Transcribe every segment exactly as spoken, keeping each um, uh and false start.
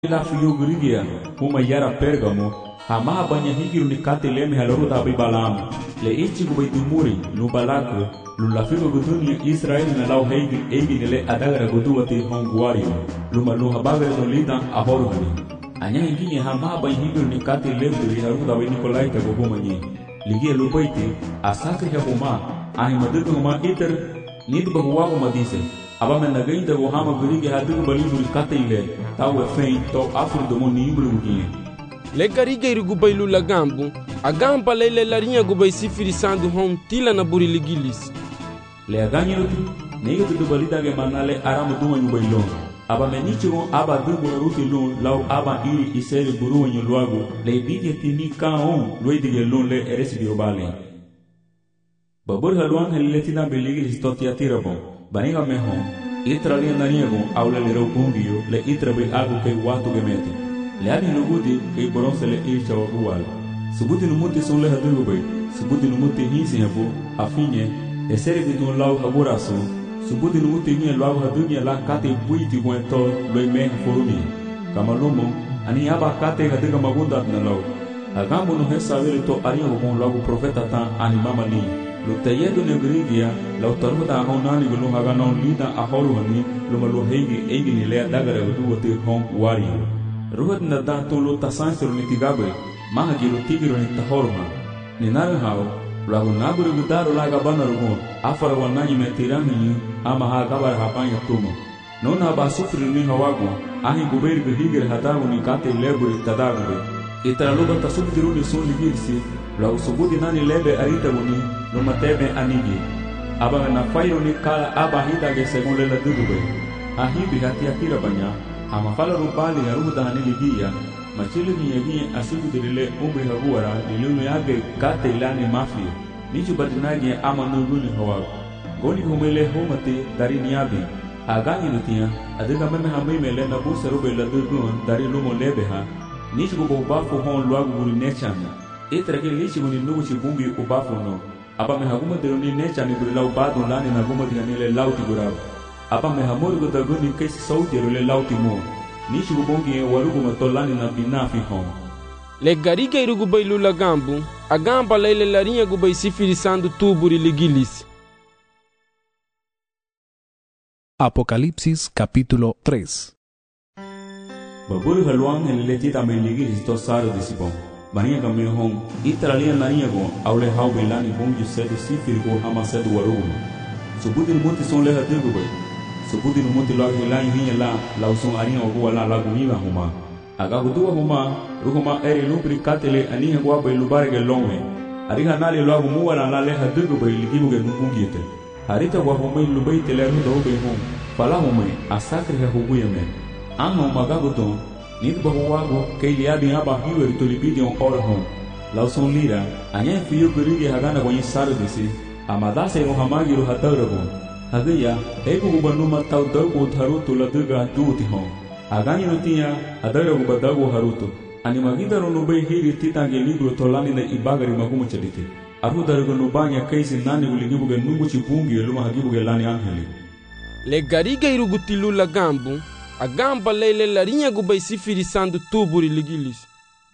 La Fiyogrigia, Huma Yara Pergamo, Hamaha Banya Higiru Nikate Leme Haloruda Bibalam, Le Ichigu Dumuri, Lubalak, Lulafigo Guduni, Israel and Lau Hagi, Egi Le Adagara Guduati Honguario, Lumaluha Baga Lolita, Ahorgani. Anyangi Hamaha Banya Higiru Nikate Leme Haruda Nicolaita Gobumani, Ligia Lubaiti, Asakri Huma, Ahimaduma Iter, Nidbahuago Madise. Aba men nagain da Wahama Gurigi hadu balibu kataile tawe fein to afro do moni imbulugi le garige irugubailu lagambu agamba lele larinha gubai sifiri sandu hom tila na buri ligilis le aganyo nega do balida ge manale aramu do wanyu bailo aba menicho aba dubu ruti lun law aba iri isere buru wanyu luago le bige tini kaon loidige lun le eresi biobale babur halwan heletina beligis totia tirabo Baniga meho, itra li naniego aula le robungio le itra be agu ke watu gemete. Le ani nugudi ke boronse le ircha wagual. Subuti numuti son le hadugo be, subuti numuti hisi habu, afinye, esere bitu lau haburaso, subuti numuti nye lau hadunya la kate buiti buento loe me forumi. Kamalumo, ani aba kate hadiga magunda na lau. Agambo no hesa vele to aria bon lau profeta tan animama li. Lutayedu negrigia la utarmuta honani gulu haganon lida ahoruhani lumalu hegi egi ni lea dagara gudu wote hon wari ruhat na da tolo tasansero ni tigabe maha gilu tigiro ni tahoruha ni nal hao lagu naburu gudaro laga bana ruhon afara wanani metirani ama ha gabar hapanya tumo nona ba sufri ni hawago ahi guberi gihigir hadagu ni kate leburi tadagube itaraluba tasubdiru ni sun ligirsi Lau subudi nani lebe arita wuni luma tebe anigi. Aba na fayo ni kala aba hida ge segun lela dugube. Ahibi hati akira banya. Ama fala rupali ya ruhuda hani ligia. Machili ni yegi asibu dirile umri haguara nilunu yage kate ilani mafia. Nichu batinagi ama nuguni hawagu. Goni humele humati dari niyabi. Agani nutia adiga meme hamimele na busa rube la dugun dari lumo lebe ha. Nichu kubobafu hon luagu guri nechami. Itra ke lichi muni nugu chibungi ubafu no. Aba me haguma deroni necha ni guri lau badu lani na guma digani le lauti gurab. Aba me hamuri gudaguni kesi sauti le lauti mo. Nichi gubungi e warugu matolani na binafi hon. Le garige irugubai lula gambu, agamba lele larinha gubai sifiri sandu tuburi ligilis. Apocalipsis capítulo tres. Baburi haluan en letita me ligilis to saro disipon. Bania kami hong iteralia nania go aule hau belani hong you said sifir go hama said warugo subuti muti son le hadu go subuti muti la hilai hinya la la son aria go la la gumiga huma aga gudu huma ruhuma eri lubri katele ania go ba lubare ge longe ariga nali lo mu wala la le hadu go ligibu ge nungungite harita go huma lubai tele ru do be hom fala huma asakri ha hubuyeme amo magabuton Nid bahuago que iliabi aba hiwer tolibidi on orhon. Lauson lira, anya fiyo gurigi hagana kwenye saro disi, amadase no hamagi ro hataragon. Hagaya, ego gubanuma tau dago haruto la duga duti hon. Agani notia, adara gubadago haruto. Animagida ro nubei hiri titange libro tolani na ibagari magumu chalite. Arudarago nubanya kaisi nani uligibuge nungu chibungi eluma hagibuge lani angeli. Le garige irugutilu la gambu, agamba lele larinha gubai sifiri sandu tuburi ligilis.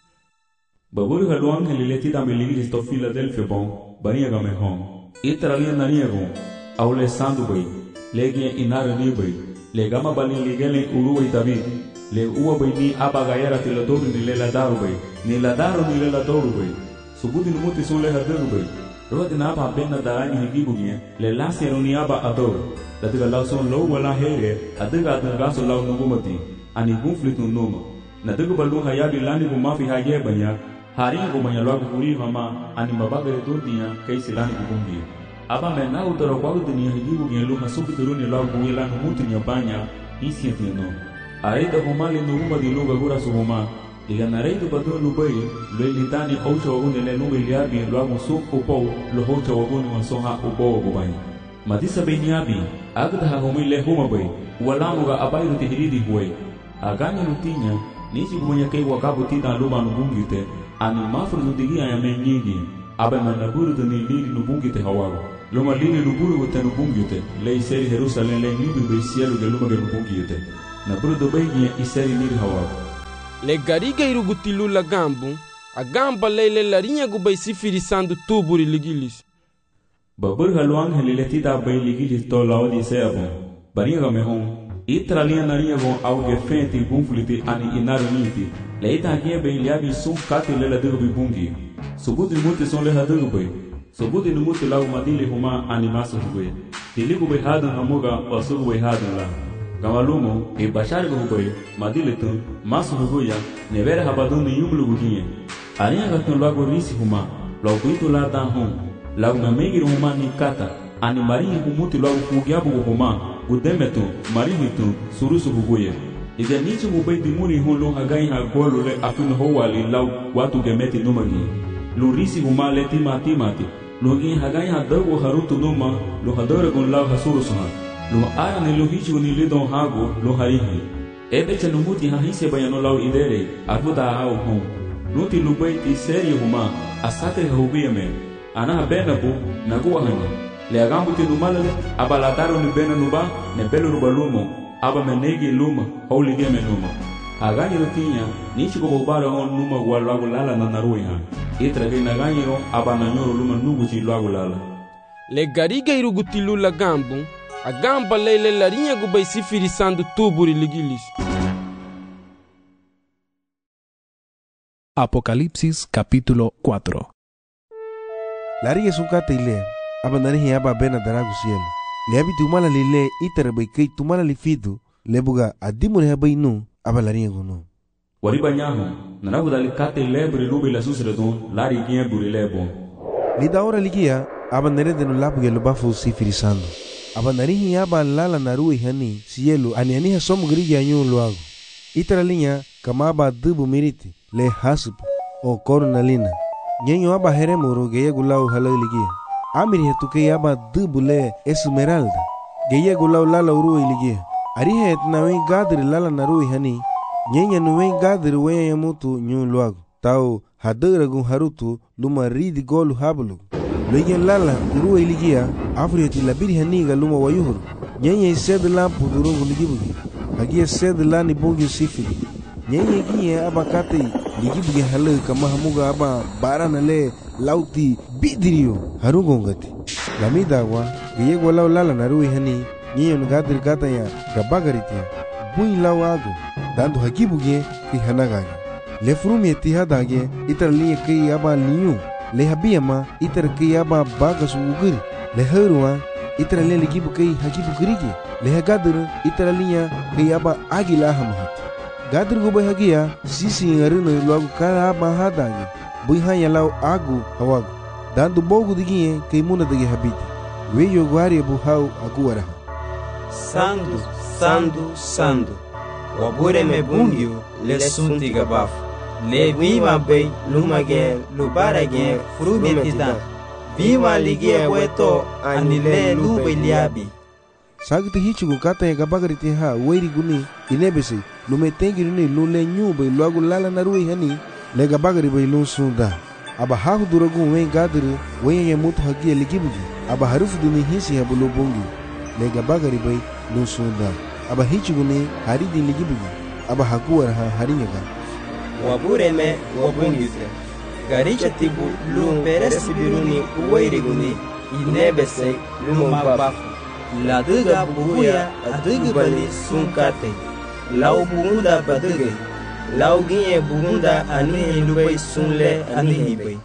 Baburi haluan helileti da meligilis to Philadelphia bon, bania game hon. Iteralia naniego, aule sandu bai, legia inara ni bai, le gama bani ligele uruwa David, le uwa bai ni abagayara tiladoru ni lela daru bai, ni la daru ni lela doru bai, subuti numuti son le hadaru bai. Rohati na aba bena darani higibugie, le lasero ni aba adoru. Latiga lau son lau wala here, adiga adagaso lau nugumati, ani gunflit nunuma. Nadiga balu hayabi lani gumafi haye banya, hari gumanya lagu huri hama, ani mabagare durdiya, kaisi lani gugungi. Aba mena utara wagu dunia higibugie lu hasubi duruni lau guila numuti nyabanya, isi atiano. Aida humali nuguma di luga gura suhuma, liga nareitu badu lubai, lue litani hocha waguni le nuga iliabi luagu suk upou, lu hocha waguni wasoha upou wagubani. Madisa beniabi, agda humile humabai, walamuga abairu tihiridi huwei. Aganya nutinya, nisi kumanya kei wakabu tita luma nubungite, ani mafru nudigia ya menyigi, abe manaburu tani lili nubungite hawago. Luma lili nuburu wate nubungite, le iseri Jerusalem le nibi be sielu ge luma ge nubungite. Na buru dobai iseri lili hawago. Le gariga irugutilu la gambu, a gamba lele larinha gubai sifirisando tuburi ligilis. Babur haluang helileti da bai ligilis to lao di seabon. Baringa mehon. Itra linha narinha von auge fente bunfliti ani inaruniti. Leita aqui bem liabi sum kati lela derbi bungi. Subuti muti son leha derbi. Subuti no muti lau madili huma animaso hubei. Tiligu bai hadan hamuga osugu bai hadan la. Gamalumo e bashar hubei madili tun maso hubuya nevera habadun ni yumlu guginye. Arinha gatun lago risi huma. Lau bitu la dan hum. Lau namegir huma ni kata. Ani marinha humuti lau fugiabu huma. Gudemetu marihitu surusu hubuya. Ide nichi hubei dimuri hun lo hagai ha golu le afin howali lau watu gemeti numagi. Lurisi huma le timati mati. Login hagai ha dago harutu numa lo hadore gon lau hasuru soha. Lo ara ne lo hichi gon lidon hago lo harihi. Ebe che numuti ha hise bayano lau idere arfuda hao hon. Nuti lubai ti seri huma asakre hubuya me. Ana benabu naguwa hanya. Le agambuti numala le abalataro ni bena nuba ne belo rubalumo aba menegi luma holy game numa. Agani rotinya nichi ko bobara on numa walago lala na naruiha. Itra ge naganyiro aba nanyoro luma nuguchi lago lala. Le gariga irugutilu la gambu, a gamba lele larinha gubai sifirisando tuburi ligilis. Apocalipsis capítulo cuatro. Larinha sunkata ile, aba narihi aba bena daragu cielo. Le abi tumala lile itara bai kai tumala li fidu, le buga adimure bai nu aba larinha gono. Wariba nyaho, nanagu dali kate lebre lubi la susredon, lari gien buri lebon. Lida ora ligia, aba nerede no labuge lo bafu sifirisando. Aba narihi aba lala narui hani cielo ani aniha somu grigi anyu luago. Itara linha kama aba dubu miriti le hasup o coronalina. Nyenyo aba heremuro geya gulau halal ligia. Amiri hetuke aba dubu le esmeralda. Geya gulau lala urui ligia. Arihe etnawe gadri lala narui hani. Nyenya nuwe gadri weya yamutu nyu luago. Tau hadera gun harutu luma ridi golu hablu. Luigen lala urui ligia. Afrieti labiri haniga luma wayuhuru. Nyenya ised lampu durungu ligibugi. Hagia sed lani bongi sifili. Nyenya gie aba kate ligibugi halu kama hamuga aba barana le lauti bidirio harugongati. Lamida wa geye golau lala narui hani. Nyenya nugadri gata ya gabagaritia. Bui lau agu. Dando hagibugi ki hanagagi. Le frumi etihadage itar liye kei aba liyu. Le habiyama itar kei aba bagasu ugiri. Le herua itara le ligibu kai hagibu girigi le hagadru itara linya kai aba agila hamahat gadru go hagia sisi ngarino logo kala aba hadagi bui hanya lau agu hawagu dando bogu digie kai muna dagi habiti weyo gwari bu hau aguara sandu sandu sandu wabure me bungyo le sunti gabafu le viva bei lumage lubarage frumetida Viva ligia weto anile lube liabi. Sagti hichugu kata ya gabagariti ha weiri guni inebesi lume tengi nuni lule nyube luagu lala narui hani le gabagari bai lun sunda. Aba haku duragu wen gadiri wen ya mutu hagia ligibugi. Aba harufu duni hisi habu lubungi le gabagari bai lun sunda. Aba hichugu ni haridi ligibugi. Aba hakuara ha harinyaga. Wabure me wabungise. Garicha tibu lum peresi biruni uwairiguni inebese lumabafu. La duga bubuya adugu bali sunkate. Lau bugunda baduge. Lau ginye bugunda anihi lubai sunle anihi bay.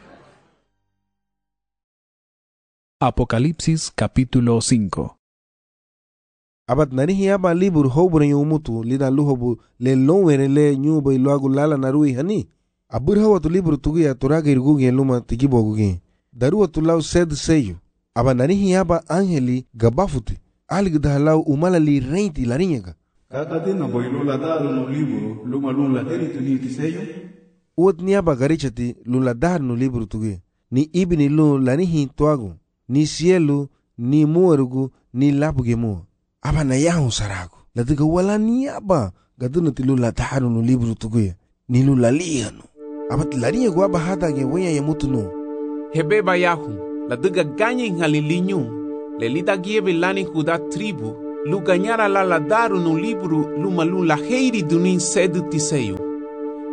Apocalipsis capítulo cinco. Abat narihi aba libur hobure yumutu lida luhobu le lonwere le nyubai luagu lala narui hani. Abur hawa tu libro tugi ya turaga irgugi luma tigibogugi. Daruwa tu lau sed seyo. Aba narihi aba angeli gabafuti. Alig dahalau umalali reinti larinyaga. Kakati na boilu la daru no libro luma lula heri tu niti seyo. Uot ni aba garichati lula daru no libro tugi. Ni ibini lu lanihi tuagu. Ni cielo, ni muerugu, ni lapuge mua. Aba na yahu saragu. Latiga wala ni aba. Gadunati lula daru no libro tugi. Ni lula liyanu. Abat larinha guaba hada ge wenya ya mutu no. Hebe bayahu, la duga ganya inhalilinyu, le lida gieve lani huda tribu, lu ganyara la la daru no libro luma lula heiri dunin sedu tiseyu.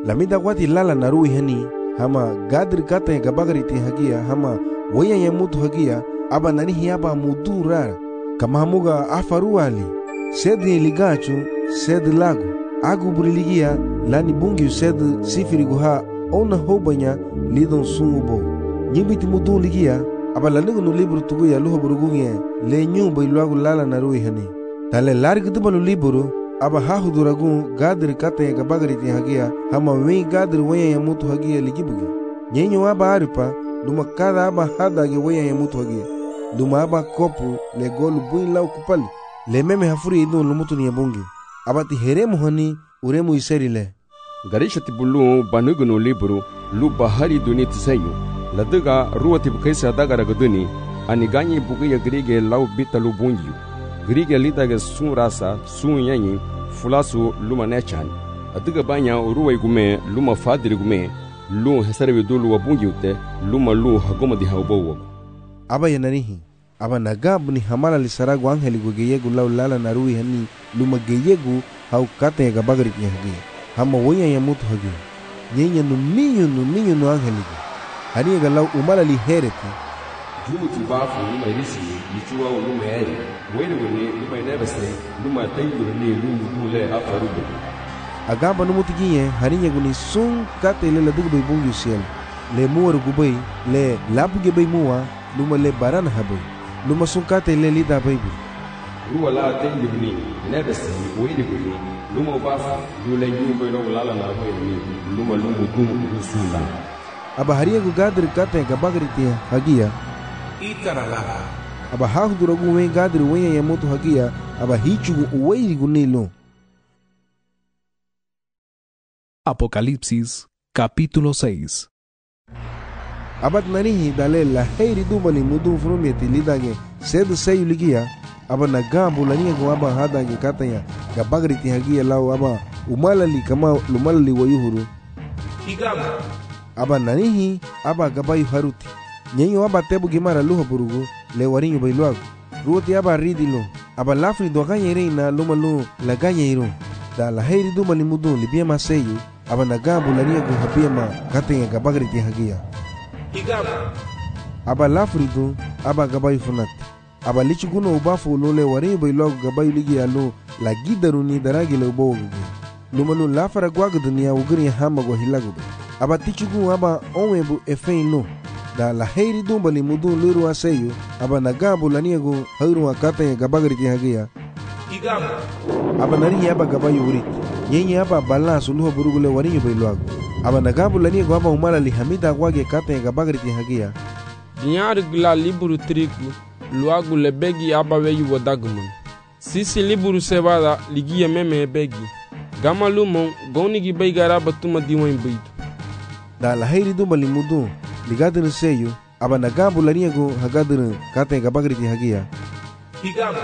la mida wati lala narui hani hama gadri kata gabagari ti hagia hama waya ya mutu hagia aba nani hiaba mudura kama hamuga afaru ali sed ligachu sed lago agu buriligia lani bungi sed sifiri guha ona hobanya lidon sumubo nyibiti mudu ligia aba lanigu no libro tugu ya luho burugunye le nyumba iluagu lala narui hani tale larg dubalu libro aba hahu duragun gadri kata gabagari ti hagia hama wen gadri waya ya mutu hagia ligibugi nyenyo aba aripa duma kada aba hada ge waya ya mutu hagia duma aba kopu le golu buin lau kupali le meme hafuri idun lumutu ni bungi abati heremu hani uremu iserile garisha tibulu banugu no libro lu bahari duni tisayu ladaga ruati bukaisa dagara gaduni ani ganyi bugiya grige lau bitalu bungi grige lidaga sun rasa sun yanyi fulasu luma nechan adiga banya uruwai gume luma fadiri gume lu hesarwe dulu wa bungi ute luma lu hagoma di haubowo aba yanarihi aba nagabu ni hamala li saragu angeli gu geyegu lau lala narui hani luma geyegu hau kate ga bagari ti hagi hama wonya ya mutu hagi nyenya no minyo no minyo no angeli gu hani ga lau umala li hereti jumu tibafu luma irisi lichuwa luma yari wele wele luma inebese luma tayuru ni lumu dule afarubu agamba no mutu ginye hani nya guni sun kate le la dugu bay bungi siel le muwaru gu bay le labu ge bay muwa luma le barana habai luma sun kate le lida baybu ruwa la tayuru ni inebese wele wele luma bafu dule nyumba ilo lala na wele ni luma lumu dumu kusunda aba hariya gu gadri kate ga bagari ti hagia itarala aba hahu duragu wen gadri wenya ya mutu hagia aba hichugu uweiri gunilo. Apocalipsis capítulo seis. Abat narihi dale la heiri dumali mudu frumeti lidage sed seyu ligia aba nagambu lania go aba hadage katanya ga bagriti hagia lau aba umalali kama lumalali wayuhuru igama aba narihi aba gabayu haruti nyenyo aba tebu gimara luho burugu le warinyo bailuagu ruoti aba ridilo aba lafri do ganya reina lumalu la ganya iru da la heiri dumali mudu libia maseyu aba nagambu lania go habia ma katanya ga bagriti hagia igama aba lafridu aba gabayu funat aba lichiguno ubafu lole wari bailogu gabayu ligi alu la gidaruni daragi le ubogu lumalu lafara gwagu dunia ugri hama go hilagu aba tichugu aba onwebu efein lo da la heiri dumbali mudu luru aseyu aba nagabu laniagu hairu akata gabagriti hagia igama aba nari aba gabayu urit nyenye aba balansu luho burugule wari bailogu aba nagabu laniagu aba umala li hamida gwage kata gabagriti hagia Dinhar gla libro trigo, luago lebegi abaweyu wadagman. Sisi libro cevada ligia meme begi. Gama lumon, goni beigara batuma diwan beitu. Da la heiri dumbali mudu ligadin seyu aba nagabu laniagu hagadin kata gabagriti hagia igama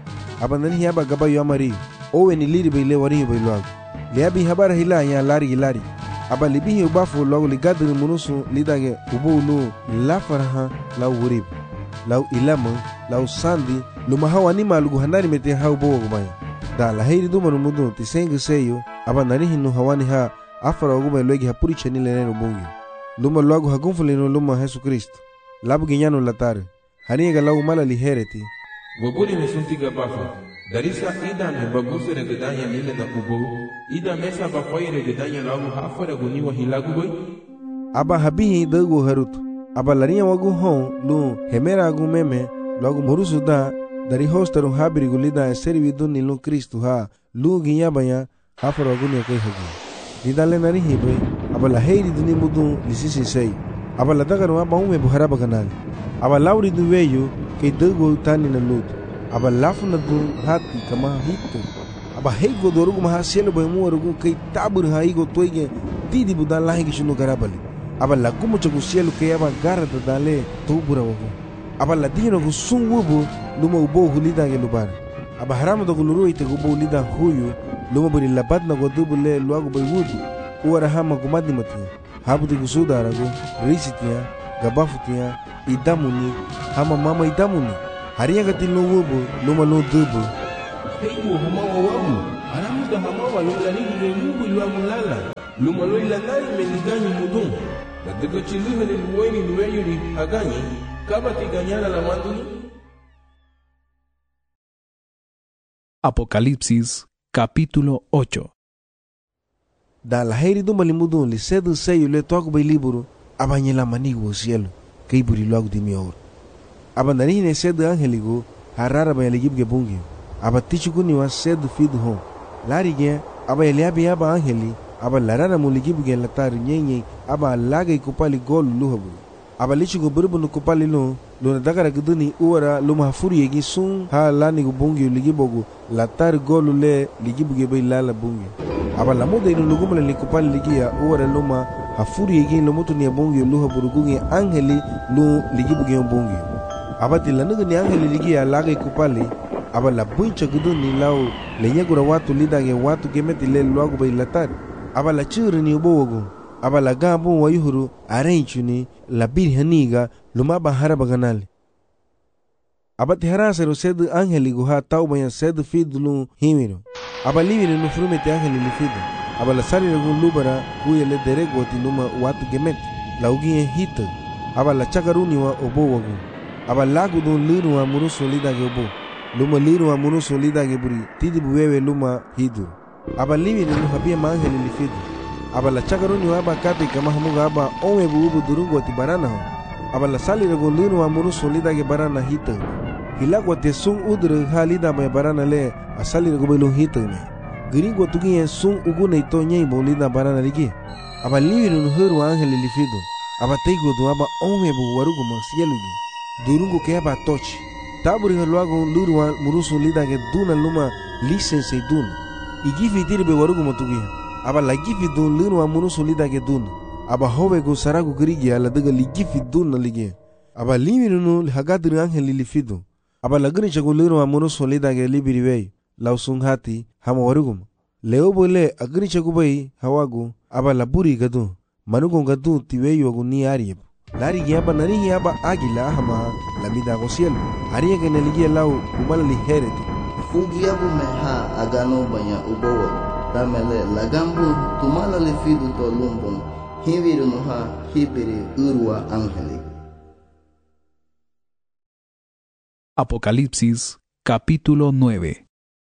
aba nani aba gabayu amari owe ni liri beile wari beiluagu liabi habara hila ya lari hilari aba libihi ubafu logo ligadin munusu lidage ubulu la faraha la urib la ilama la sandi luma hawa ni malugu hanari mete ha ubo gumaya da la heiri dumanu mudu tisengu seyu aba nani hinu hawani ha afara oguma logi hapuri chani leno bungi luma logo hagunfulino luma Yesu Kristo labu ginyano latare haniga lau mala lihereti Wabuli mesuntiga bafa darisa ida me bagusu regedanya lile na ubo ida mesa bafai regedanya lagu hafara guniwa hilagu boy aba habihi dagu harutu aba lariya wagu hon lu hemera agu meme logo murusu da dari hostaru habiri gulida seri viduni lu Kristo ha lu ginyabanya hafara guni kai hagi didale nari hibe aba la heiri duni mudu lisisi sei aba la dagaru aba ume buharaba kanali aba lauri du weyu kei dagu tani na lut aba lafu na du hati kama hitu aba heigo dorugu maha selo bai muwarugu kei tabur ha igo toige didi budan lahi gishunu garabali aba la gumu chagu selo kei aba gara da dale tubura wagu aba la dino gu sun wubu luma ubo hulida ge lubara aba haramu da guluru ite gubo hulida huyu luma buri labat na godubu le luagu bai wudu uwara hama gumadi matia habu di gusuda aragu risitia gabafutia idamuni hama mama idamuni hariya gati lo wubu luma lo dubu heigo hama wawagu aramu da hama wa lola ni le mubu luagu lala Lumalo ilanari meniganyi mudun. La dega chilive de luweni luweyuri haganyi. Kaba tiganyana la manduni. Apocalipsis capítulo ocho. Da la heri do malimudun li sedu seyo le toco bay libro abanyela manigo cielo kay buri logo di mior. Abanari ne sedu angeligo harara bay ligib ge bungi. Aba tichuku ni wa sedu fidu hon. Lari ge aba eliabi aba angeli aba larara mu ligib ge latar nyenye aba laga kupali gol luhabu. Aba lichugo burbu kupali lo lo dagara guduni uara lo mahfuri yegi sun ha lani go bungi ligibogo latar gol le ligib ge bay lala bungi. Aba la muda ino lugumala likupali ligia uara luma hafuri yegi lo mutu ni bungi luha burugungi angeli lo ligibu ge bungi. Aba tilanuga ni angeli ligia laga kupali aba la buncha guduni lao le nyagura watu lidage watu gemeti le luagu bay latar. Aba la chiri ni ubogo aba la gabu wa yuhuru arenchuni la birhaniga luma bahara baganali. Aba tiharasero sedu angeli guha taubaya sedu fidulu himiro. Aba livire no frumete angeli lifido. Aba la sari regun lubara kuya le derego tinuma watu gemeti la ugie hita. Aba la chakaruni wa obo wagu. Aba lagu don liru wa muruso lidage obo. Luma liru wa muruso lidage buri tidi buwewe luma hidur. Aba livire no habia ma angeli lifido. Aba la chakaruni wa aba kati kama hamuga aba onwe buubu durungo ti barana ho. Aba la sali regun liru wa muruso lidage barana hita. Hilagwa te sung udre halida me barana le asali rego belo hitane. Gringo tugi sung uguna ito nyai bolida barana ligi. Aba liwiru no heru angeli lifido. Aba teigo do aba onwe bu warugo masielugi. Durungo ke aba toch. Taburi haluago lurwa murusu lida ke duna luma lisense duna. Igifi tirbe warugo matugi. Aba la gifi dun lurwa murusu lida ke duna. Aba howe go sarago grigi ala daga ligifi duna ligi. Aba liwiru no hagadri angeli lifido. Aba lagani chago liru wa muruso lida ge libiri wei lausung hati hama warugum leo bole agani chago bai hawagu aba laburi gadu manugo gadu tiwei wagu ni arieb lari ge aba nari hi aba agila hama lamida go cielo ariya ge neligi lau umala li hereti fugi abu meha agano banya ubowo tamele lagambu tumala li fidu to lumbun hiviru no ha hibiri urwa angeli. Apocalipsis capítulo nueve.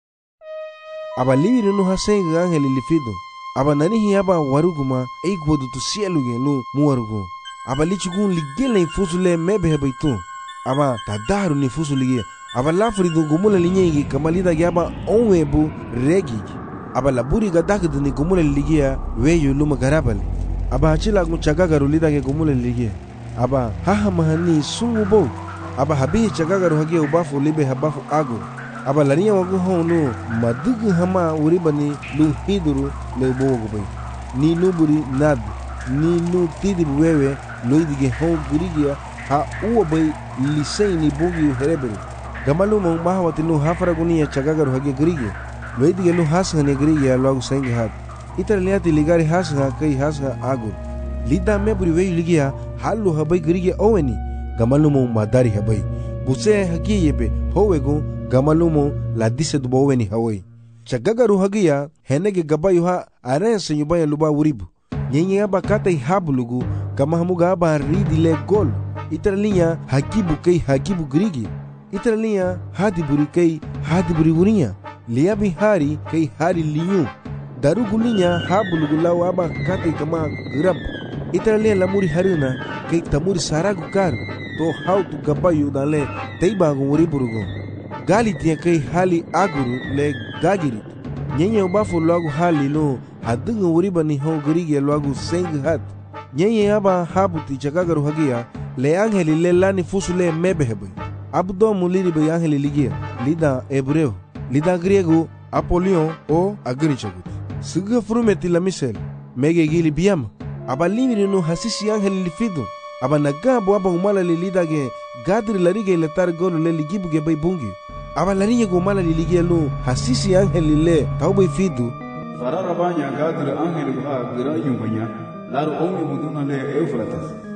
Aba libiru no hasenga angeli lifido. Aba nanihi aba waruguma eikwodu tu cielo ge no muwarugo. Aba lichugun ligela infusule mebe hebaitu. Aba tadaru ni fusulige. Aba lafrido gumula linyegi kamalida ge aba onwebu regi. Aba laburi gadakdu ni gumula ligia weyo luma garabali. Aba hachila guchagagaru lida ge gumula ligia. Aba haha mahani sungubo. Aba habihi chagagaru hagi ubafu libe habafu agu. Aba lariya wagu hono madugu hama uribani lu hiduru le bogo bay. Ni nuburi nad ni nu tidi buwewe loidige hon gurigia ha uwa bay lisay ni bogi hereberi. Gamalu mong mahawati nu hafaraguniya chagagaru hagi gurigi. Loidige lu hasga ni gurigia lagu sengi hat. Itar liati ligari hasga kai hasga agu. Lida meburi weyu ligia halu habay gurigia oweni. Gamalumo madari habai buse hagi yebe howego gamalumo la dise dubo weni hawai chagagaru hagia henege gabayu ha arense nyubaya luba uribu nyenye aba kata hablugu gama hamuga aba ridi le gol itralinya hagibu kai hagibu grigi itralinya hadi buri kai hadi buri urinya liabi hari kai hari liyu darugulinya hablugu law aba kata kama grab itralinya lamuri haruna kai tamuri saragu karu to how to gabayu dale teiba gumuri burugo gali tia kai hali aguru le gagiri nyenye ubafu lagu hali no hadunga uriba ni ho grigi lagu seng hat nyenye aba habuti chagagaru hagia le angeli le lani fusule mebehebe abdo muliri be angeli ligia lida hebreo lida griego apolion o agrichagut suga frumeti la misel mege gili biam aba limiri no hasisi angeli lifido aba nagabo aba umala lilida ge gadri larige letar golo le ligibu ge bay bungi aba lariye go umala lilige lo hasisi angeli le tawbay fidu farara banya gadri angeli ha gira yumbanya laru ongi muduna le Eufrates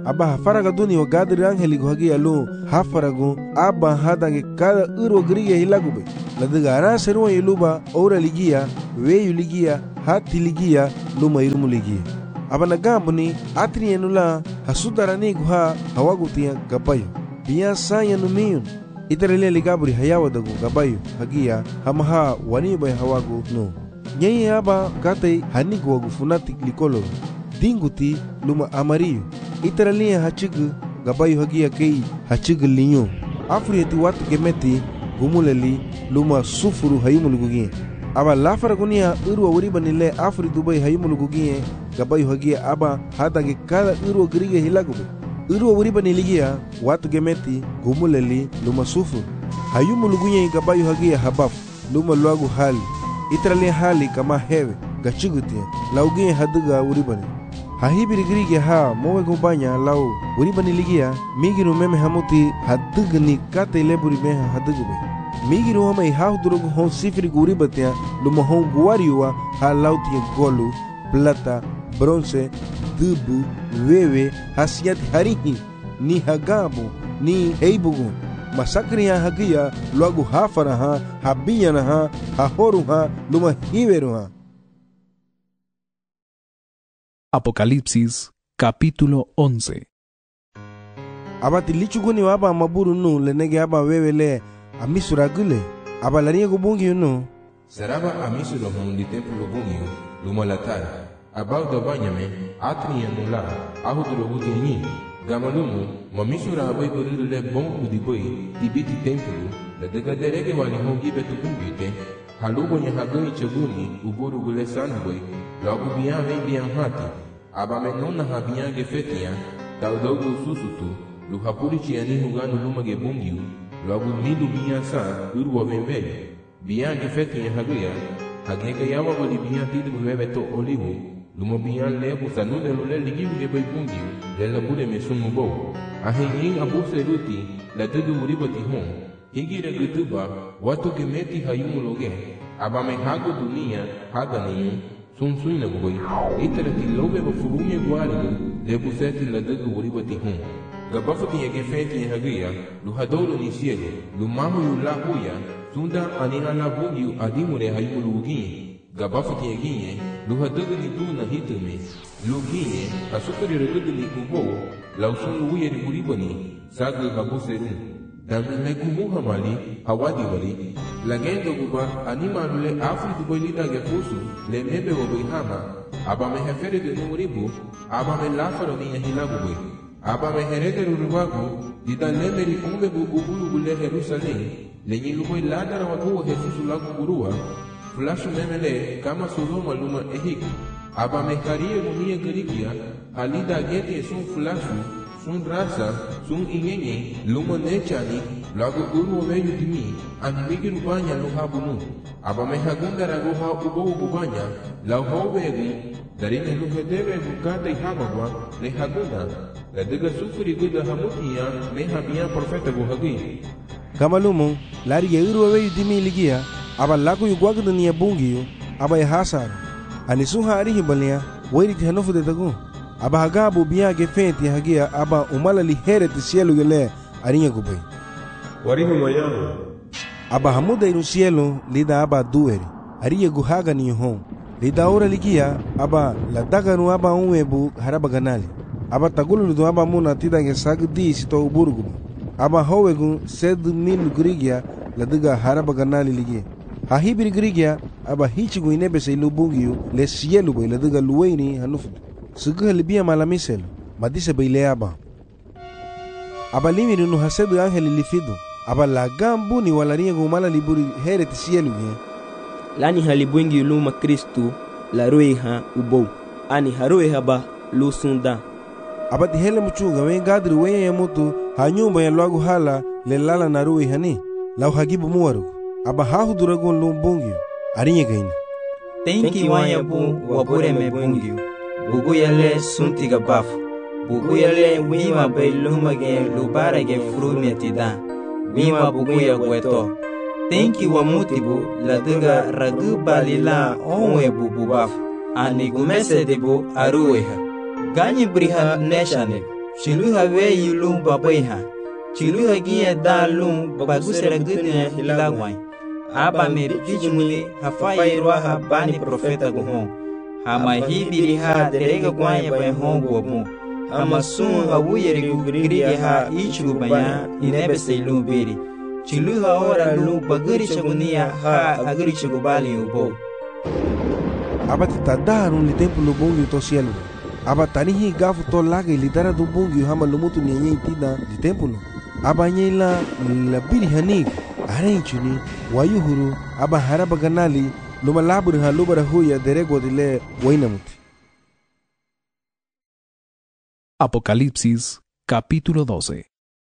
aba hafaraga duni wa gadri angeligo hagi alu hafaragu aba hadange kada uro grigia hilagube ladiga ara seruwa iluba ora ligia weyu ligia hati ligia luma irumu ligia aba nagambuni atri enula hasudarani guha hawagutia gabayo biya saya numiyun itarele ligaburi hayawadagu gabayo hagia hamaha waniba hawagu no nyai aba kate hanigu wagu funati likolo dinguti luma amarillo itaralia hachigu gabayo hagia kei hachigu linyo afrieti watu gemeti gumuleli luma sufuru hayumulugugie aba lafaragunia urwa wuribanile afri dubai hayumulugugie gabayo hagia aba hadange kada urwa grige hilagube urwa wuribaniligia watu gemeti gumuleli luma sufuru hayumulugugie gabayo hagia habaf luma luagu hali itaralia hali kama hewe gachigutia laugie haduga wuribani hahibiri grige ha mowe gumbanya lau uribani ligia migiru meme hamuti hadugni kate leburi meha hadugube migiru hama hahudurugu hon sifiri guribatia luma hon guariwa ha lauti golu plata bronze dubu wewe hasiati harihi ni hagabu ni heibugu masakri ya hagia luagu hafara ha habiyana ha hahoru ha luma hiveru ha. Apocalipsis capítulo once. Abati lichuguni waba maburu nu lenege aba wewele amisura gule aba lariye gubungi nu seraba amisura mundi templo bungi luma latara abau da banyame atri enula ahuduro gutini gamalumu mamisura abai gorule bongu di boy tibiti templo la daga derege wani hongi betu bungite halugo nya hagoi chaguni uburu gule sanboy logo bian vem bian hati aba menona habian gefetia daudogo susutu lu hapuri chiani hugano luma gebungiu logo midu bian sa urwa vembele bian gefetia haguya hagega yawa bali bian tidu bebeto olivo luma bian lebu sanude lule ligiu gebay bungiu lela bude mesumu bo ahin abuse ruti la tudu uribati hon higira gutuba watu gemeti hayumuloge aba me hago dunia haganiu sun sun na boy itara ti lobe ba furume gwari de buseti la daga wuri bati hun gabafati ya gefeti hagiya lu hadolo ni siege lu mamu yu la huya sunda ani ala bungi adimure hayulu ugi gabafati ya ginye lu hadaga ni duna hitume lu ginye asukari regudu ni kubo la usun uye ni wuri bani saga gabuserun damne kumu hamali hawadi wali lagendo guba anima lule afri dubai lida gefusu le mebe wobi hama aba me hefere de numuribu aba me lafaro ni hilagu bui aba me herede ruruwagu dida lemeri umbe bugubulu gule Jerusalem le nyiluboi ladara wakuwa Jesusu lagu gurua flashu memele kama Sodoma luma ehik aba me karie mumia gerikia halida gete sun flashu sun rasa sun ingenye luma nechani lagu uru weyu dimi animigi rubanya luha bunu aba mehagunda raguha ubo ubanya lau howegu darine luhe debe bukata ihamagwa lehagunda ladiga sufuri guda hamutia mehamia profeta guhagi kamalumu lari ya uru weyu dimi ligia aba lagu yugwagda niya bungiyo aba ya hasara anisuha arihi balia wairiti hanofu de tagu aba hagabu biya gefenti hagia aba umala lihere tisielu gele arinya gubai warihu mayamu aba hamuda inu cielo lida aba dueri ariya guhaga ni hon lida ora ligia aba la daganu aba unwebu haraba ganali aba tagulu do aba muna tidange sagdi sito uburgu aba howegu sed mil grigia la diga haraba ganali ligia hahibir grigia aba hichigu inebe se lubungiu le cielo boy la diga luweini hanufu suga libia malamisel madise baile aba aba limiru no hasedu angeli lifidu aba la gambu ni walaria gumala liburi here tisielu ye lani halibwengi luma Kristu la roiha ubo ani haroiha ba lusunda aba dihele muchunga we gadri we ya mutu hanyumba ya lwagu hala le lala na roiha ni lau hagibu muwaru aba hahu duragun lumbungi arinye gaina tenki wanya bu wabure me bungi bugu yale suntiga bafu bugu yale wima bay luma ge lubara ge frume tida wima bugu ya gweto tenki wa mutibu la diga ragu balila onwe bubu bafu ani gumese debu arueha ganyi briha neshane Chiluha weyi lum babayha. Chiluha giye da lum bagusera gudina hilagwai. Aba me pichumuli hafai roha bani profeta guhon. Hama hibiri ha derega gwanya bay hongo wabu. Hama sun hawuyeri gugiri ha ichu baya inebe seilum biri. Chiluha ora lu baguri chagunia ha aguri chagubali ubo. Aba titadaron li tempo lo bongi to cielo. Aba tanihi gafu to laga lidara do bongi hama lumutu nyenye itida li tempo lo. Aba nyela la biri hanik arenchuni wayuhuru aba haraba ganali luma labur ha lubara huya derego dile wainamuti. Apocalipsis capítulo doce.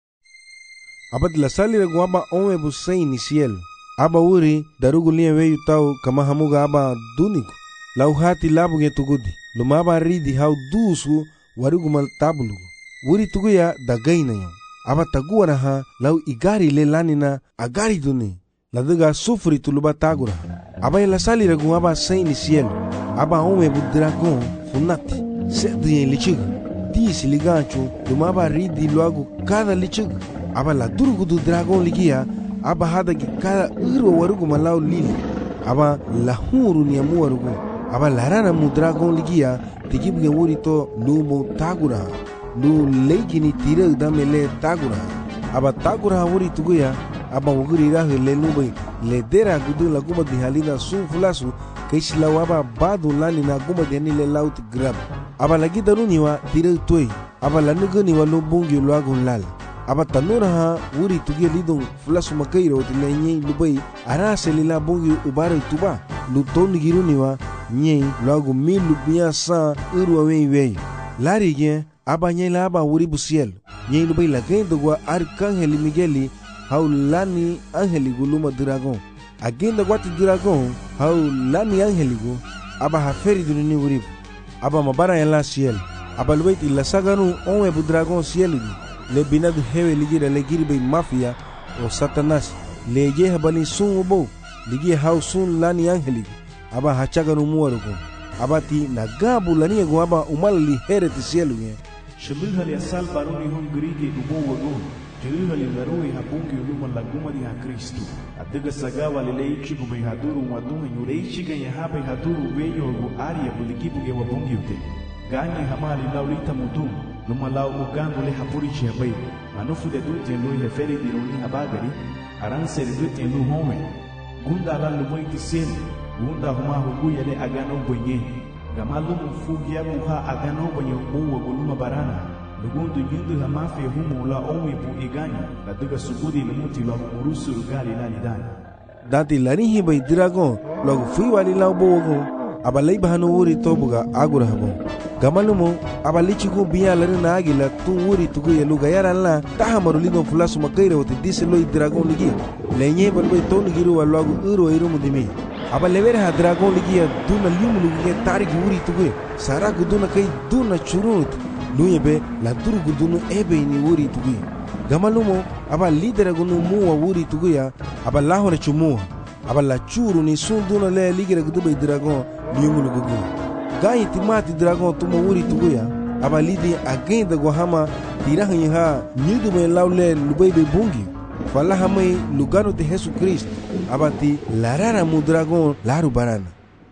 Aba la salira guaba ome busei ni cielo. Aba uri darugulia veyu tau kama hamuga aba duniku. Lau hati labu ge tugudi. Luma aba ridi hau dusu warugumal tabulugu. Uri tuguya dagaina yau. Aba taguara ha lau igari le lanina agari duni. Laduga sufri tuluba tagura. Aba la salira gu aba sei ni cielo. Aba ome bu dragon funati. Sedu yen lichiga. Disi liganchu luma aba ridi luagu kada lichiga. Aba la durgu du dragon ligia. Aba hada ki kada uro warugu malau lili. Aba la huru ni amu warugu. Aba la rana mu dragon ligia. Tigibu ge wuri to lumo tagura. Lu leiki ni tira udamele tagura. Aba tagura wuri tuguya. Aba wuguri rahu le lumbai. Le dera gudu la guma di halina sun fulasu. Kaishi lau aba badu lani na guma di hanile laut grab. Aba lagi daruni wa tira tuoi. Aba la nugani wa lumbungi luagun lal. Aba tanura ha wuri tugia lidong fulasu makairo tila nyei lubai. Arase lila bungi ubara tuba. Lutoni giruni wa nyei luagu milu biya sa urwa wei wei. Lari gen aba nyei la aba wuri busiel. Nyei lubai la gendo gwa arkangeli Migueli. Hau lani angeli guluma dragon. Agenda gwati dragon. Hau lani angeli gu. Aba haferi dunini wuribu. Aba mabara ya la ciel. Aba lubaiti la saganu onwe bu dragon ciel di. Le binadu hewe ligira le giribe mafia o satanas. Le je habali sun ubo. Ligi hau sun lani angeli. Aba hachaganu muwarugu. Aba ti nagabu lani egu aba umala li hereti cielu ye. Shemilha li asal baruni hon grige ubo wagun. Jeliha li larui habungi uluma laguma di ha Kristu. Adiga sagawa li leichi gume haduru wadunga nyureichi ganye habe haduru weyo gu aria buligibu ge wabungi ute. Ganye hamali laulita mudum. Luma lau ugangu le hapuri chiabai. Manufu de dute lui heferi di runi habagari. Aranseri dute lu home. Gunda la lumoiti seni. Gunda huma huguya le agano bwenye. Gamalu mfugi ya muha agano bwenye uwa guluma barana. Lugundu nyundu la mafia humu la omi bu iganya. La duga sugudi lumuti la urusu rugali la lidani. Dati lanihi bai dragon. Logu fui wali lau bogo. Aba leiba hanu wuri tobuga agura habon. Gamalumo aba lichigu biya larina agila tu wuri tugu ya luga yaran la. Taha marulido fulasu makaira wati disi loi dragon ligi. Lenye balbai tonu giru wa logu uro irumu dimi. Aba levere ha dragon ligi ya duna liumu lugi ya tariki wuri tugu. Saraku duna kai duna churunut. Luye be la duru gudunu ebe ini wuri tugu. Gamalumo aba lidera gunu muwa wuri tugu ya. Aba lahore chumuwa. Aba la churu ni sun duna le ligira gudubai dragon liumu lugu. Ganyi timati dragon tuma wuri tugu ya. Aba lidi agenda guahama tirahanyi ha nyudu me laule lubai be bungi. Fala hamai lugano de Jesu Cristo. Aba ti larara mu dragon laru barana.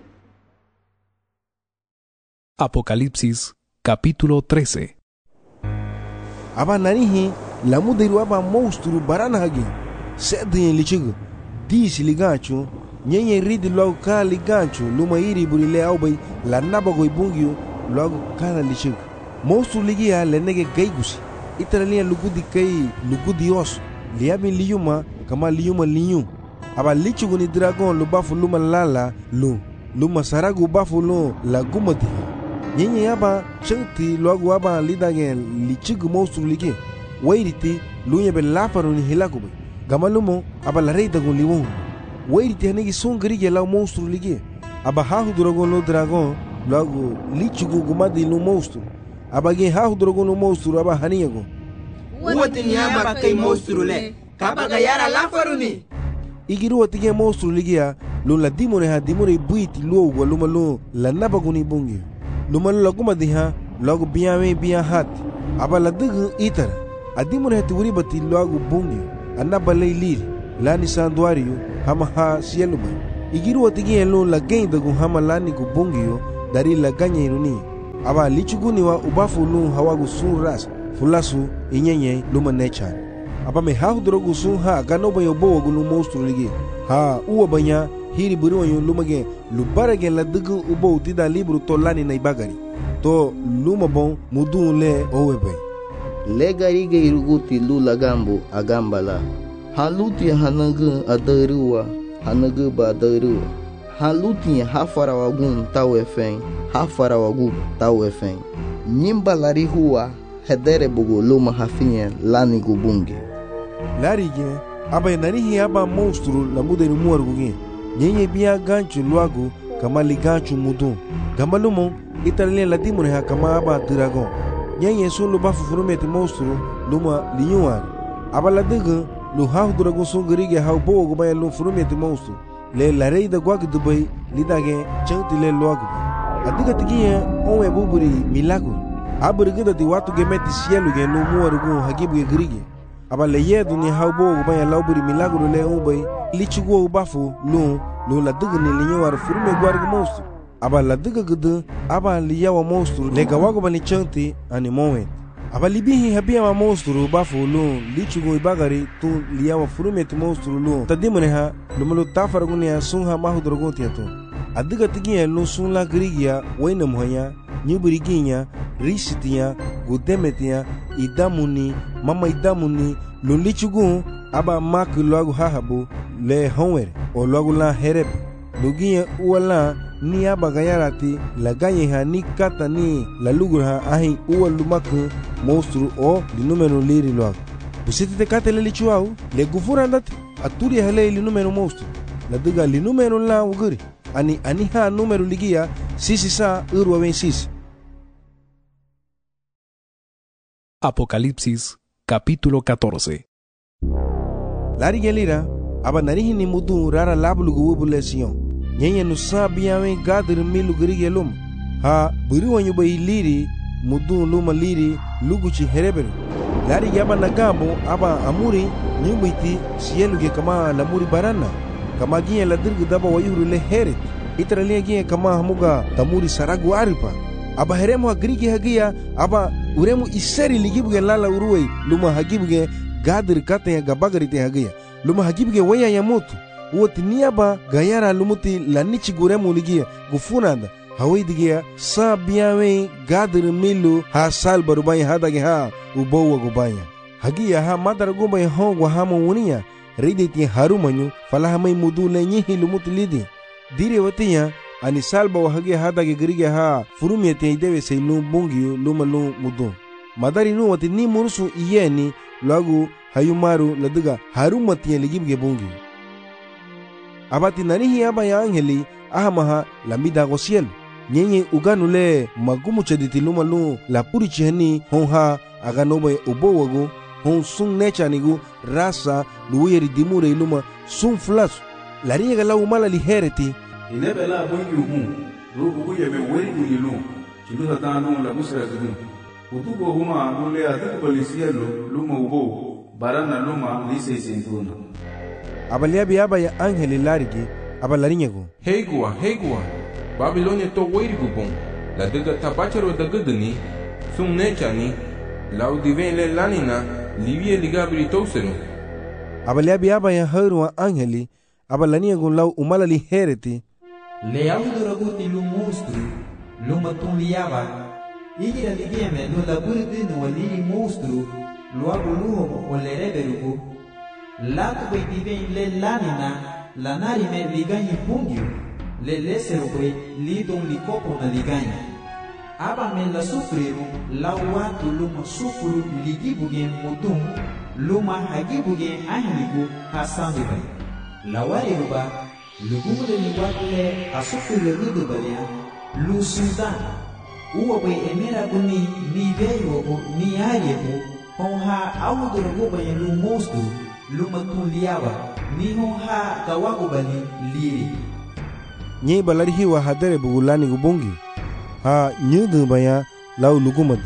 Apocalipsis capítulo trece. Aba nanihi la mudiru aba monstru barana hagi. Sedin lichigu. Disi liganchu. Nyenye ridi logo ka liganchu. Luma iri burile aubai la nabago ibungiu logo kana lichigu. Monstru ligia le nege gaigusi. Italian lugudi kai lugudi os. Liabi liyuma kama liyuma liyu. Aba lichigu ni dragon lubafu luma lala lu. Luma saragu bafu lu la gumati. Nyenye aba chengti logo aba lidagen lichigu monstru ligi. Wairiti lunya be lafaru ni hilakubi. Gamalumo aba la reida gun liwon. Wairiti hanegi songri la monstru ligi. Aba hahu dragon lo dragon logo lichigu gumadi lu monstru. Aba gen hahu dragon lo monstru aba haniyago. Uwati ni aba kai monstru le. Kaba gayara lafaru ni. Igiru wati gen monstru ligi ya. Lu la dimone ha dimone buiti luo luma lu la nabaguni bungi. Luma lu laguma diha logo biya me biya hat. aba la dug itara adimur heti wuri bati luagu bungi anaba lei liri lani santuario hama ha sieluma igiru watigi elo la gain dagu hama lani gu bungi dari la ganya iruni aba lichuguni wa ubafu lu hawagu sun ras fulasu inyenye luma nechan aba me ha drogu sun ha ganoba yo bo gu lu monstru ligi ha uwa banya hiri buri wanyo lumage lubarage la dugu ubo tida libru to lani na ibagari to luma bon mudun le owebe le gari ge iruguti lu lagambu agambala haluti hanagu adaruwa hanagu badaruwa haluti hafarawagun tawefen hafarawagu tawefen nyimbalari huwa hedere bugu luma hafinye lani gubunge larige aba narihi aba monstru la mudenu muargugi nyenye bia ganchu luagu kama liganchu mudu gamalumo italien la dimune ha kama aba dragon nyenye sulu bafu furumeti monstru luma linyuan aba la digu lu hau dragon sungerige hau bo go bay lu furumeti monstru le la rei da gwag dubai lidage chanti le luagu adiga tigiye onwe buburi milagro aburigida di watu gemeti sielu ge lu muargu hagibu ge grige aba le yedu ni hau bo go bay lauburi milagro le ubay lichugo bafu lu lu la diga ni linyuar furume gwarg monstru aba la diga gudu aba liyawa monstru le gawago bani chanti ani moment aba libihi habia ma monstru bafu lu lichugo ibagari tu liyawa furume ti monstru lu tadimune ha lumulu tafargunia sunha mahu drogonti atu adiga tigiya lu sun la grigia waina muhanya nyubiriginya risitiya gudemetiya idamuni mama idamuni lu lichugo aba mak luagu hahabu le honwer o luagu la hereb lugiya uwala ni aba gayarati la ganye ha ni kata ni la lugur ha ahi uwa lumaku monstru o di numero liri luagu busiti te kate le lichuau le gufura andati aturi hele li numero monstru la diga li numero la uguri ani ani ha numero ligia sisi sa urwa ven sisi. Apocalipsis capítulo catorce. Lari gelira aba narihi ni mudu rara lablugu wubule siyon nyenye nusa biyawe gadir milu grige lum ha buri wanyu bay liri mudu luma liri luguchi herebere lari yaba nagambo aba amuri nyubiti sieluge kama lamuri barana kama giye la dirgu daba wayuru le heret itralia giye kama hamuga tamuri saragu aripa aba heremu hagrige hagia aba uremu iseri ligibuge lala uruwe luma hagibuge gadir kate ya gabagari te hagia luma hagibuge waya ya mutu woti niaba gayara lumuti la nichi guremu ligia gufunanda hawai digia sa biyawe gadir milu ha sal barubaya hadage ha ubowa gubaya hagia ha madara gubaya hongwa hama wunia ride ti harumanyu falaha mai mudu le nyihi lumuti lidi dire watiya ani salba wa hagia hadage grige ha furumye te idewe se lu bungiyu luma lu mudu madari nu wati ni murusu iyeni lagu hayumaru ladiga harumatiya ligibge bungiyu abati nanihi aba ya angeli ahamaha lamida gosiel nyenye uganu le magumu chediti luma lu la puri chihani honha aganobe ubowagu hon sun nechanigu rasa luweri dimure iluma sun flasu lariga la umala lihereti inebe la bongi uhu rubu kuye me weri kulilu chilusa tanu la busra gudu utuko huma nule atu polisielo luma ubo barana luma lise sentuna abaliabi aba ya angeli larigi abalarinyego heigua heigua Babilonia to weri gubon la diga tabacharo da gudani sun nechani lau diven le lanina livie ligabri tosenu abaliabi aba ya haruwa angeli abalaniego lau umala lihereti le auduraguti lu monstru lu matun liaba igira ligieme lu laburidinu waliri monstru lu abuluho o le reberugu latu bai diven le lanina lanari me liganyi pungyu le lesero bai lidon likopo na liganyi aba me la sufriru la watu luma sufuru ligibuge mutum luma hagibuge ahligu hasandu bai la wariruba lugumule ni watu le asufuru ludu balia lu sudan uwa bai emera guni ni veyo ni ayebu honha awuduragu bai lu monstru luma tuliawa ni honha kawagu bali liri nye balari hiwa hadere bugulani gubongi ha nyudu baya lau lugumadi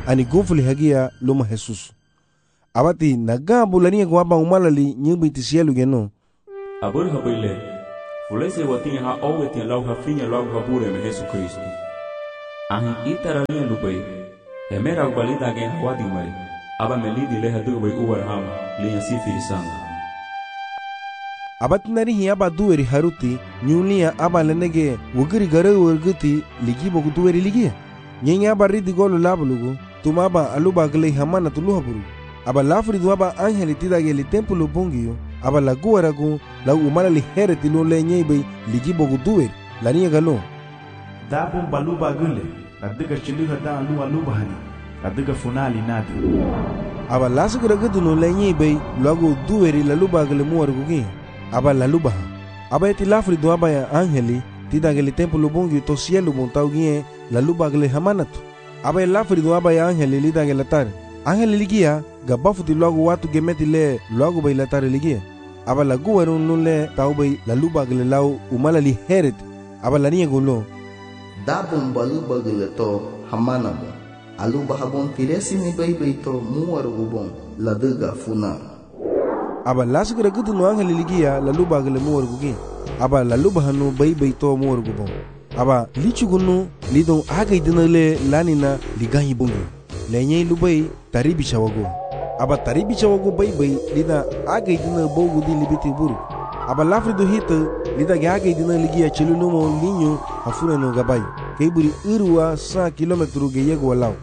ani gunfuli hagia luma Jesus. Abati nagambu lania ko aba umalali nyimbi tisielu geno. Abur habile. Fulese watin ha owetin lau ha finya lau ha bure me Jesus Kristo. Ahi itara lia lubai. Emera ubalita gen hawadi mai. Aba melidi leha dubai uwarham liya sifiri sanga. Abati nari hi aba duweri haruti nyulia aba lenege wugiri gare urguti ligi bogu duweri ligi. Nyenye aba ridi golu labulugu tumaba aluba gele hamana tuluha buru. Aba lafri duaba angeli tidage li templo bungiyo. Aba la guaragu la umala li hereti lo le nyebe ligi bogu duweri la niya galo. Dabon baluba gule la diga chiliha da aluha luba hani la diga funali nadi. Aba lasu garagudu no le nyebe lagu duweri la luba gele muargu gi. Aba la luba. Aba eti lafri duaba ya angeli tidage li templo bungiyo to cielo montau gi la luba gele hamanatu. Aba lafri duaba ya angeli lidage la tar. Angeli ligia gabafuti lagu watu gemeti le lagu bay la tar ligia. Aba la guwaru nule tau bay la luba gele lau umala li heret. Aba la niya gulo. Dabon baluba gele to hamana bon. Aluba habon tiresi ni bay bay to muar gubon la diga funa. Aba lasu gara gudu no angeli ligia la luba gele muar gugi. Aba la luba hanu bay bay to muar gubon. Aba lichu gunu lidon agay dinale lanina ligahi bungi. Lenye lubai taribi chawago. Aba taribi chawago bay bay lida agay dina bogu di libiti buru. Aba lafrido hita lida ge agay dina ligia chilulumo linyo hafuna no gabay. Kaiburi irwa sa kilometro ge yego walau.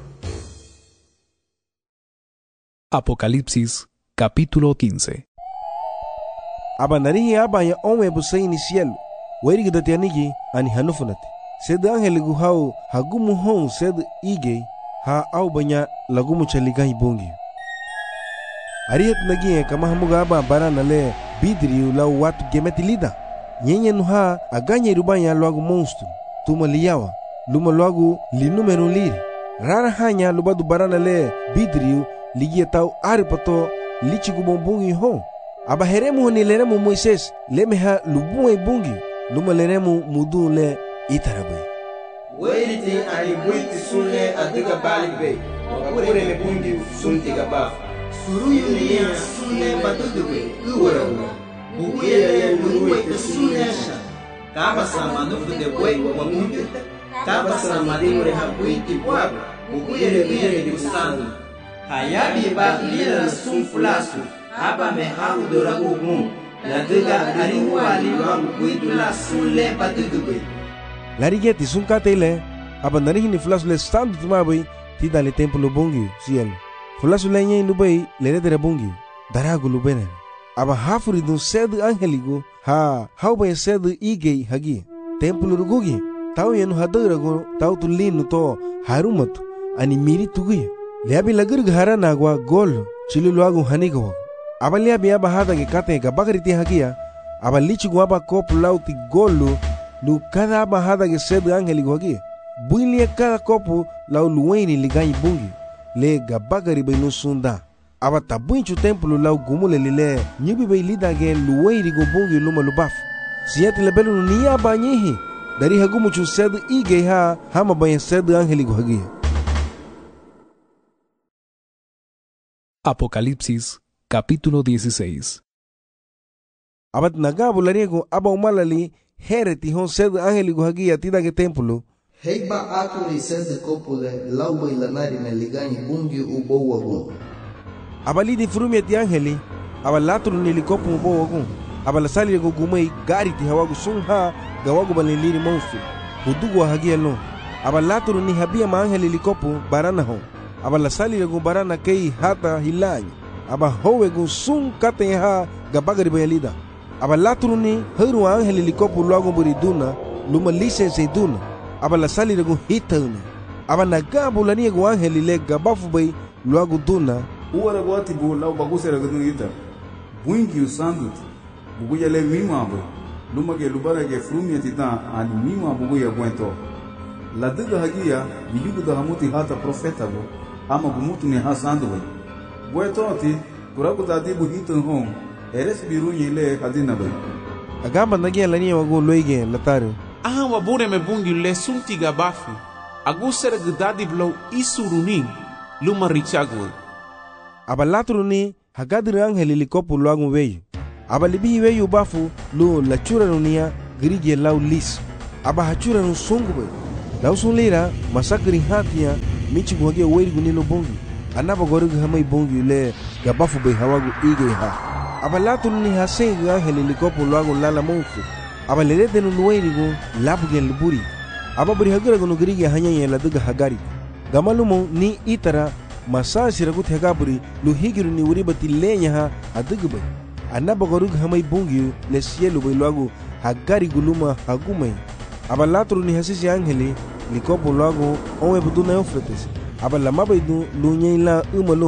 Apocalipsis capítulo quince. Aba narihi aba ya ome busay ni cielo. Wairi gidati anigi ani hanufunati. Sed angel guhau hagumu hon sed ige ha au banya lagumu chaligai bungi. Arihat nagi kama hamuga aba barana le bidri la watu gemeti lida. Nyenye nuha aganya rubanya lagu monstru. Tuma liyawa luma lagu li numero liri. Rara hanya lubadu barana le bidri ligia tau aripato lichigu bombungi hon. Aba heremu ni leremu Moises lemeha lubuwe bungi. Luma leremu mudu le itarabai. Wairiti ani buiti sunle adiga balibe. Wakure me bungi sunti gaba. Suruyu liya sunle batudube. Uwarawa. Bukuyele luwe te sunesha. Kaba sama nufu de boi wa mungi. Kaba sama dimure ha buiti bwaba. Bukuyele liya de usanu. Hayabi ba lila sunfulasu. Aba me haru doragu mun. La diga ariwa liwa buitu la sunle batudube. Larigeti sunkate ile aba narihi ni fulasu le standu tumabai tida le templo bungi cielo. Fulasu le nye lubai le redere bungi daragu lubene. Aba hafuri dun sed angeligo ha hauba sed igei hagi. Templo rugugi tau yenu hadarago tau tu linu to harumatu ani miri tuguya. Leabi lagur gahara nagwa gol chilulu agu hanigo. Aba leabi aba hada ge kate gabagriti hagia. Aba lichigu aba kopu lauti golu lu cada aba hada ge sed angeligo hagi. Builia cada kopu lau luweni ligai bungi. Le gabagari bay no sunda. Aba tabuinchu templo lau gumule lile nyibi bay lida ge luweni go bungi luma lubaf. Siyati lebelu ni aba nyihi. Dari hagumuchu sed ige ha hama bay sed angeligo hagi. Apocalipsis capítulo dieciséis. Abat nagabu lariego aba umalali hereti hon sed angeligo hagi atida ge templo. Heiba akuri sede kopule lauba ilanari na ligani bungi ubo wagun. Abali di frumi ati angeli, abalatru nili kopu ubo wagun. Abalasali go gumei gari ti hawagu sunha gawagu baliliri monstru. Hudugu wa hagia no. Abalatru ni habia ma angeli likopu barana hon. Abalasali go barana kei hata hilany. Aba howe go sun kate ha gabagari bayalida. Abalatru ni heru angeli likopu luagu buriduna luma lisense duna. Aba la sali rego hitana. Aba nagabu la niego angeli le gabafu bay luagu duna. Uara goati bu lau baguse rego duna. Buingi usandut. Buguya le mima bay. Luma ge lubara ge frumia titan ani mima buguya buento. La diga hagia biyugu da hamuti hata profeta bo. Ama gumutu ni hasandu bay. Bueto ati kuragu da dibu hitan hong. Eres birunye le hadina bay. Agamba nagia la niego wagu loige lataru. Aha wabure me bungi le sunti gabafi. Agusere gdadi blau isuruni. luma richagwe. Aba latru ni hagadri angeli likopu luagu weyu. Aba libihi weyu bafu lu lachura nunia grige lau lis. Aba hachura nu sungu be. Lau sunlira masakri hatia michi guhage weiri gunilo bongi. Anaba gorugu hamai bongi le gabafu be hawagu ige ha. Aba latru ni hasengi angeli likopu luagu lala monfu. Aba lerete nu nuweirigu labu gen liburi. Aba beri hagira gunu grige hanyanya la duga hagari. Gamalumo ni itara masa siragut hegaburi lu higiru ni uribati lenya ha adugbe anaba gorug hamai bungi le sielu bai luagu hagari guluma hagumai aba latru ni hasisi angeli likopo luagu onwe buduna ofretes aba lama bai du lu nyeila umalo